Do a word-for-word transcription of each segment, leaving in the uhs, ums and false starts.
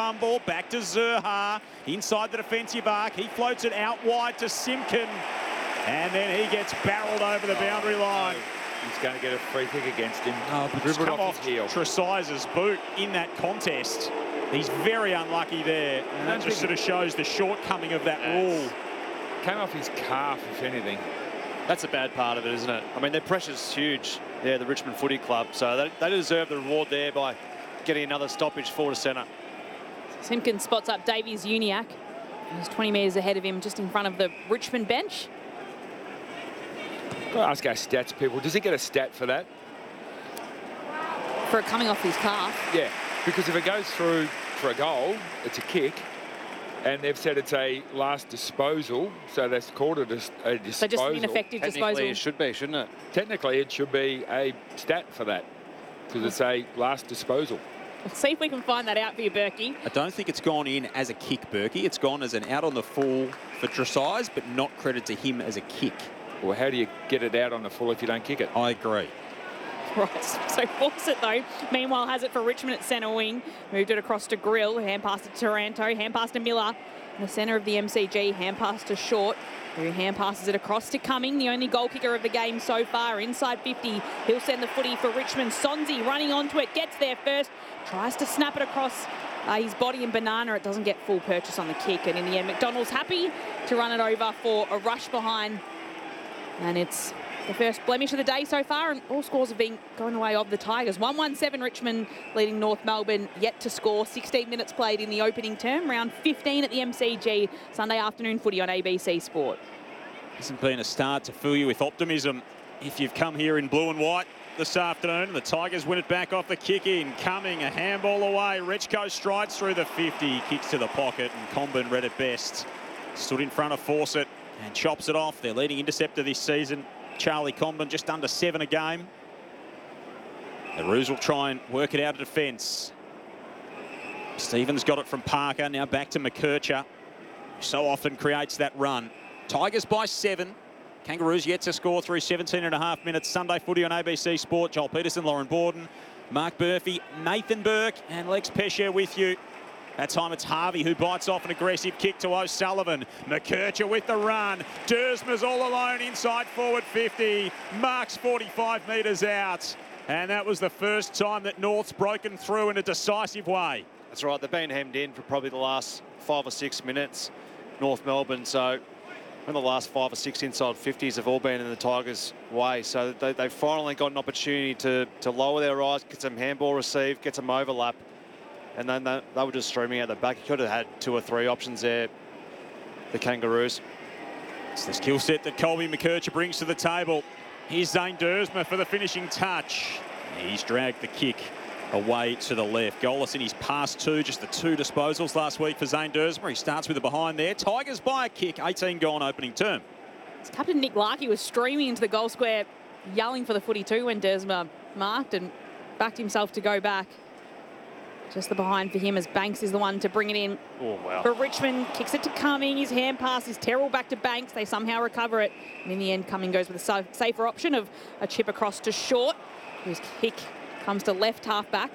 fumble. Back to Zurha. Inside the defensive arc. He floats it out wide to Simpkin. And then he gets barreled over the boundary oh, line. No. He's going to get a free kick against him. Oh, but dribbled come off, off his heel. Tresize's boot in that contest. He's very unlucky there. And that just sort of shows the shortcoming of that Yes. rule. Came off his calf, if anything. That's a bad part of it, isn't it? I mean, their pressure's huge. Yeah, the Richmond Footy Club. So they, they deserve the reward there by getting another stoppage forward to centre. Simpkins spots up Davies Uniacke. He's twenty metres ahead of him, just in front of the Richmond bench. Got to ask our stats people. Does he get a stat for that? For it coming off his calf. Yeah, because if it goes through for a goal, it's a kick. And they've said it's a last disposal, so that's called a, dis a disposal. So just an ineffective Technically, disposal. it should be, shouldn't it? Technically, it should be a stat for that, because it's a last disposal. Let's see if we can find that out for you, Berkey. I don't think it's gone in as a kick, Berkey. It's gone as an out on the full for Tresize, but not credit to him as a kick. Well, how do you get it out on the full if you don't kick it? I agree. Right, so Fawcett, though, meanwhile has it for Richmond at centre wing. Moved it across to Grill, hand pass to Taranto, hand pass to Miller. In the centre of the M C G, hand pass to Short, who hand passes it across to Cumming, the only goal kicker of the game so far. Inside fifty, he'll send the footy for Richmond. Sonzi running onto it, gets there first, tries to snap it across uh, his body and Banana. It doesn't get full purchase on the kick, and in the end, McDonald's happy to run it over for a rush behind. And it's the first blemish of the day so far, and all scores have been going away of the Tigers. one one seven Richmond leading North Melbourne, yet to score. sixteen minutes played in the opening term, round fifteen at the M C G. Sunday afternoon footy on A B C Sport. Hasn't been a start to fill you with optimism if you've come here in blue and white this afternoon. The Tigers win it back off the kick in. Coming, a handball away. Rechko strides through the fifty, kicks to the pocket, and Comben read it best. Stood in front of Fawcett and chops it off. Their leading interceptor this season, Charlie Comben, just under seven a game. The Roos will try and work it out of defence. Stevens got it from Parker, now back to McKercher, who so often creates that run. Tigers by seven. Kangaroos yet to score through seventeen and a half minutes. Sunday footy on A B C Sport. Joel Peterson, Lauren Borden, Mark Murphy, Nathan Burke and Lex Pesce with you. That time it's Harvey who bites off an aggressive kick to O'Sullivan. McKercher with the run. Dersma's all alone inside forward fifty. Marks forty-five metres out. And that was the first time that North's broken through in a decisive way. That's right. They've been hemmed in for probably the last five or six minutes, North Melbourne. So in the last five or six inside fifties have all been in the Tigers' way. So they, they've finally got an opportunity to, to lower their eyes, get some handball received, get some overlap. And then they, they were just streaming out the back. He could have had two or three options there, the Kangaroos. It's the skill set that Colby McKercher brings to the table. Here's Zane Dersma for the finishing touch. He's dragged the kick away to the left. Goalless in his past two, just the two disposals last week for Zane Dersma. He starts with a behind there. Tigers by a kick, eighteen gone opening term. It's Captain Nick Larkey was streaming into the goal square, yelling for the footy too when Dersma marked and backed himself to go back. Just the behind for him as Banks is the one to bring it in. Oh, wow. But Richmond kicks it to Cumming. His hand pass is terrible back to Banks. They somehow recover it. And in the end, Cumming goes with a safer option of a chip across to Short, whose kick comes to left half back.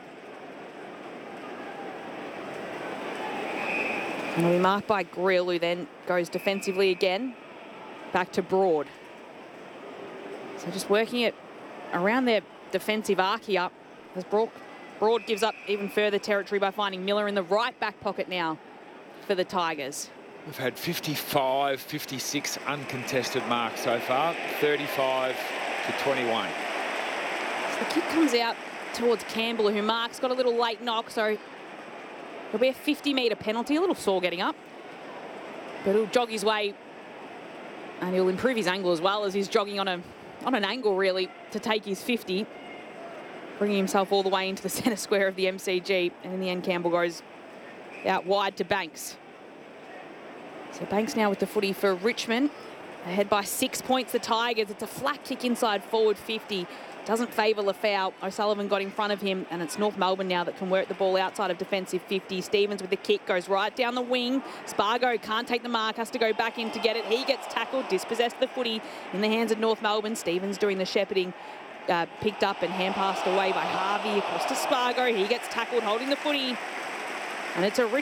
And it'll be marked by Grill, who then goes defensively again. Back to Broad. So just working it around their defensive arc here as Broad Broad gives up even further territory by finding Miller in the right back pocket now for the Tigers. We've had fifty-five, fifty-six uncontested marks so far, thirty-five to twenty-one. So the kick comes out towards Campbell, who marks, got a little late knock, so it'll be a fifty metre penalty, a little sore getting up. But he'll jog his way and he'll improve his angle as well, as he's jogging on, a, on an angle really to take his fifty. Bringing himself all the way into the centre square of the M C G. And in the end, Campbell goes out wide to Banks. So Banks now with the footy for Richmond. Ahead by six points, the Tigers. It's a flat kick inside forward fifty. Doesn't favour Lafau. O'Sullivan got in front of him, and it's North Melbourne now that can work the ball outside of defensive fifty. Stevens with the kick goes right down the wing. Spargo can't take the mark, has to go back in to get it. He gets tackled, dispossessed the footy in the hands of North Melbourne. Stevens doing the shepherding. Uh, picked up and hand passed away by Harvey across to Spargo. He gets tackled holding the footy. And it's a